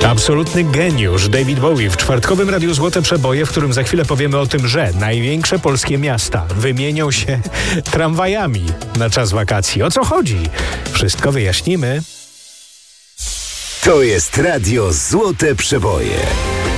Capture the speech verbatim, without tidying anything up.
Absolutny geniusz David Bowie w czwartkowym Radiu Złote Przeboje, w którym za chwilę powiemy o tym, że największe polskie miasta wymienią się tramwajami na czas wakacji. O co chodzi? Wszystko wyjaśnimy. To jest Radio Złote Przeboje.